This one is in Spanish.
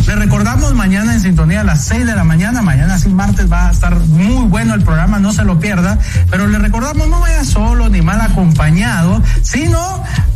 Le recordamos mañana en sintonía a las 6 de la mañana, mañana sí martes va a estar muy bueno el programa, no se lo pierda, pero le recordamos no vaya solo ni mal acompañado, sino